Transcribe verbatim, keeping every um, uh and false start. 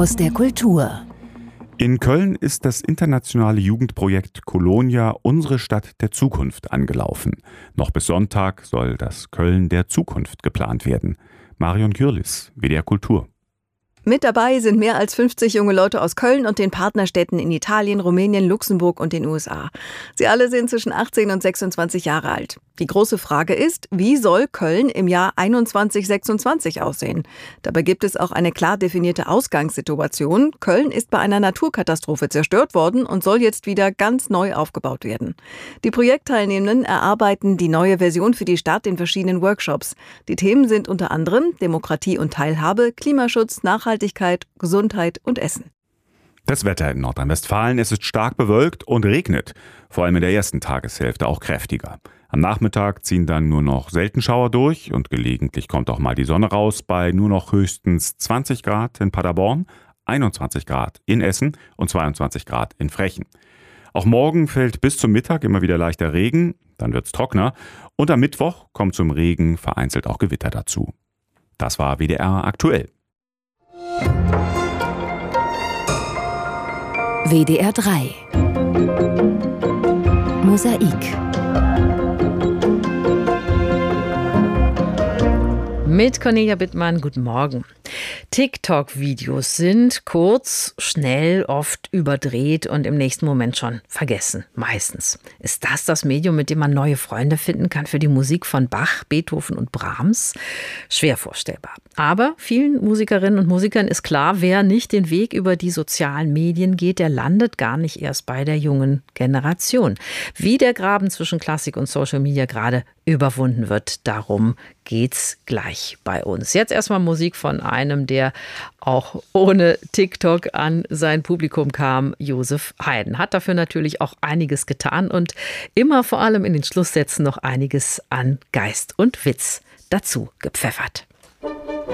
aus der Kultur. In Köln ist das internationale Jugendprojekt Kolonia Unsere Stadt der Zukunft angelaufen. Noch bis Sonntag soll das Köln der Zukunft geplant werden. Marion Gürlis, W D R Kultur. Mit dabei sind mehr als fünfzig junge Leute aus Köln und den Partnerstädten in Italien, Rumänien, Luxemburg und den U S A. Sie alle sind zwischen achtzehn und sechsundzwanzig Jahre alt. Die große Frage ist, wie soll Köln im Jahr einundzwanzig sechsundzwanzig aussehen? Dabei gibt es auch eine klar definierte Ausgangssituation. Köln ist bei einer Naturkatastrophe zerstört worden und soll jetzt wieder ganz neu aufgebaut werden. Die Projektteilnehmenden erarbeiten die neue Version für die Stadt in verschiedenen Workshops. Die Themen sind unter anderem Demokratie und Teilhabe, Klimaschutz, Nachhaltigkeit, Gesundheit und Essen. Das Wetter in Nordrhein-Westfalen, es ist stark bewölkt und regnet. Vor allem in der ersten Tageshälfte auch kräftiger. Am Nachmittag ziehen dann nur noch selten Schauer durch und gelegentlich kommt auch mal die Sonne raus bei nur noch höchstens zwanzig Grad in Paderborn, einundzwanzig Grad in Essen und zweiundzwanzig Grad in Frechen. Auch morgen fällt bis zum Mittag immer wieder leichter Regen, dann wird's trockener und am Mittwoch kommt zum Regen vereinzelt auch Gewitter dazu. Das war W D R aktuell. W D R drei Mosaik mit Cornelia Bittmann, guten Morgen. TikTok-Videos sind kurz, schnell, oft überdreht und im nächsten Moment schon vergessen, meistens. Ist das das Medium, mit dem man neue Freunde finden kann für die Musik von Bach, Beethoven und Brahms? Schwer vorstellbar. Aber vielen Musikerinnen und Musikern ist klar, wer nicht den Weg über die sozialen Medien geht, der landet gar nicht erst bei der jungen Generation. Wie der Graben zwischen Klassik und Social Media gerade überwunden wird, darum geht's gleich bei uns. Jetzt erstmal Musik von einem, der auch ohne TikTok an sein Publikum kam, Joseph Haydn. Hat dafür natürlich auch einiges getan und immer vor allem in den Schlusssätzen noch einiges an Geist und Witz dazu gepfeffert.